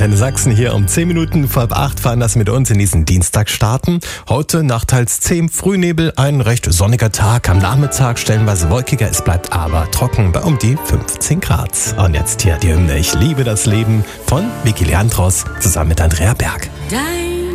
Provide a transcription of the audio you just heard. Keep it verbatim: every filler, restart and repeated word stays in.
Antenne Sachsen hier um zehn Minuten vor acht fahren das mit uns in diesen Dienstag starten. Heute nach teils zähem Frühnebel, ein recht sonniger Tag. Am Nachmittag stellenweise wolkiger, es bleibt aber trocken bei um die fünfzehn Grad. Und jetzt hier die Hymne Ich liebe das Leben von Vicky Leandros zusammen mit Andrea Berg. Dein